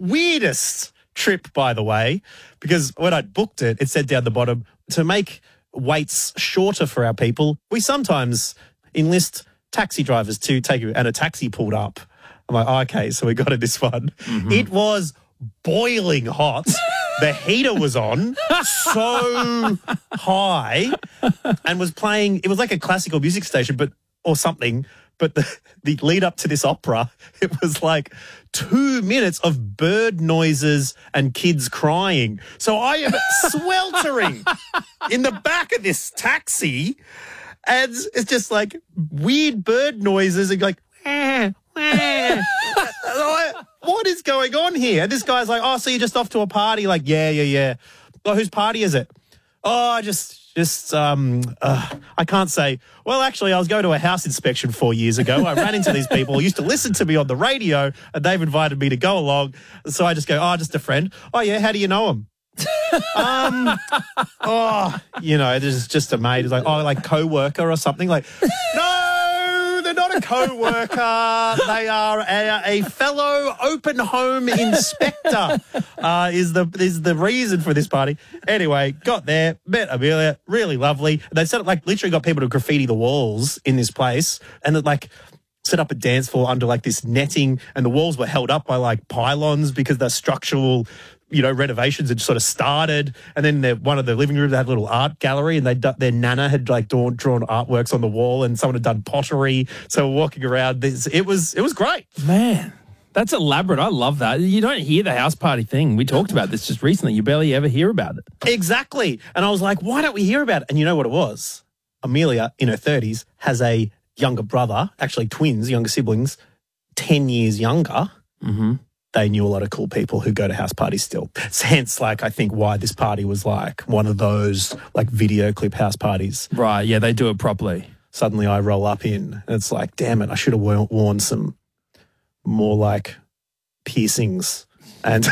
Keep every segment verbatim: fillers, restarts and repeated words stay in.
weirdest trip, by the way, because when I booked it, it said down the bottom, to make waits shorter for our people, we sometimes enlist taxi drivers to take you, and a taxi pulled up. I'm like, oh, okay, so we got in this one. Mm-hmm. It was boiling hot. The heater was on so high and was playing, it was like a classical music station, but or something, but the, the lead up to this opera, it was like two minutes of bird noises and kids crying. So I am sweltering in the back of this taxi, and it's just like weird bird noises and like, wah, wah. What is going on here? And this guy's like, oh, so you're just off to a party? Like, yeah, yeah, yeah. Oh, whose party is it? Oh, I just, just, um, uh, I can't say. Well, actually, I was going to a house inspection four years ago. I ran into these people who used to listen to me on the radio, and they've invited me to go along. So I just go, oh, just a friend. Oh, yeah, how do you know him? um, oh, you know, there's just a mate. It's like, oh, like co-worker or something. Like, no, they're not a co-worker. They are a, a fellow open home inspector. Uh, is the is the reason for this party. Anyway, got there, met Amelia, really lovely. They said it like literally got people to graffiti the walls in this place, and it like set up a dance floor under like this netting, and the walls were held up by like pylons because they're structural, you know, renovations had sort of started. And then the, one of the living rooms, they had a little art gallery, and they their nana had like drawn, drawn artworks on the wall, and someone had done pottery. So we're walking around. This, it was it was great. Man, that's elaborate. I love that. You don't hear the house party thing. We talked about this just recently. You barely ever hear about it. Exactly. And I was like, why don't we hear about it? And you know what it was? Amelia, in her thirties, has a younger brother, actually twins, younger siblings, ten years younger. Mm-hmm. They knew a lot of cool people who go to house parties still. Hence, like, I think why this party was like one of those, like, video clip house parties. Right, yeah, they do it properly. Suddenly I roll up in, and it's like, damn it, I should have worn some more, like, piercings. And,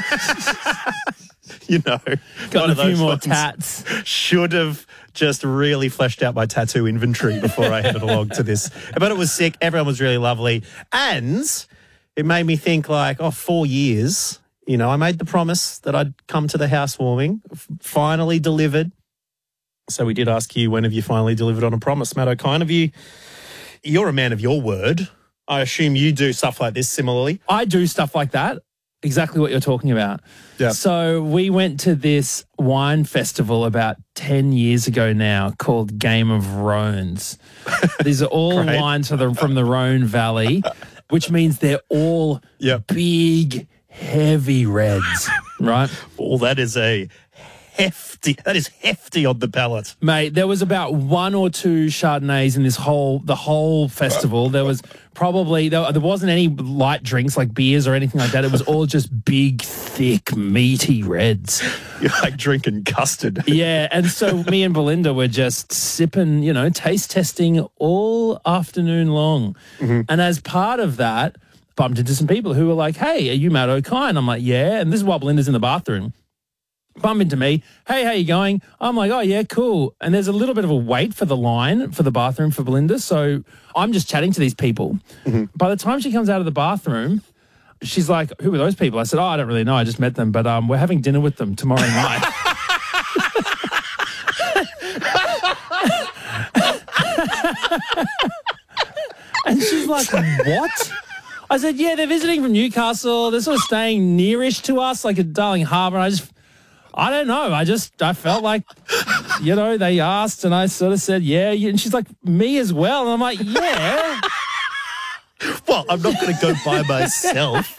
you know. Got a few more tats. Should have just really fleshed out my tattoo inventory before I headed along to this. But it was sick. Everyone was really lovely. And it made me think like, oh, four years, you know, I made the promise that I'd come to the housewarming, f- finally delivered. So we did ask you, when have you finally delivered on a promise, Matt O'Kine? Have you, you're a man of your word. I assume you do stuff like this similarly. I do stuff like that. Exactly what you're talking about. Yeah. So we went to this wine festival about ten years ago now called Game of Rhones. These are all wines from the, from the Rhone Valley, which means they're all yep. big, heavy reds, right? Well, that is a hefty, that is hefty on the palate. Mate, there was about one or two Chardonnays in this whole, the whole festival. There was probably, there, there wasn't any light drinks like beers or anything like that. It was all just big, thick, meaty reds. You're like drinking custard. Yeah, and so me and Belinda were just sipping, you know, taste testing all afternoon long. Mm-hmm. And as part of that, bumped into some people who were like, hey, are you Matt O'Kine? I'm like, yeah. And this is while Belinda's in the bathroom. Bump into me. Hey, how you going? I'm like, oh, yeah, cool. And there's a little bit of a wait for the line for the bathroom for Belinda. So I'm just chatting to these people. Mm-hmm. By the time she comes out of the bathroom, she's like, who are those people? I said, oh, I don't really know. I just met them. But um, we're having dinner with them tomorrow night. And she's like, what? I said, yeah, they're visiting from Newcastle. They're sort of staying nearish to us, like at Darling Harbour. And I just, I don't know. I just, I felt like, you know, they asked and I sort of said, yeah. And she's like, me as well. And I'm like, yeah. Well, I'm not going to go by myself.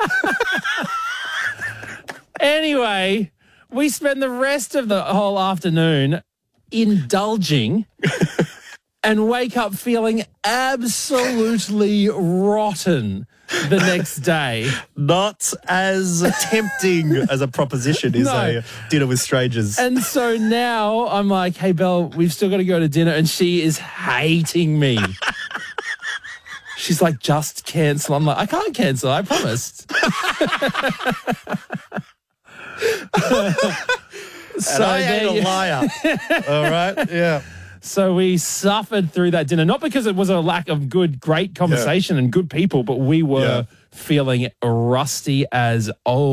Anyway, we spend the rest of the whole afternoon indulging and wake up feeling absolutely rotten the next day. Not as tempting as a proposition is No. a dinner with strangers. And so now I'm like, hey, Belle, we've still got to go to dinner. And she is hating me. She's like, just cancel. I'm like, I can't cancel. I promised. So and I ain't a liar. All right? Yeah. So we suffered through that dinner, not because it was a lack of good, great conversation yeah. and good people, but we were yeah. feeling rusty as old.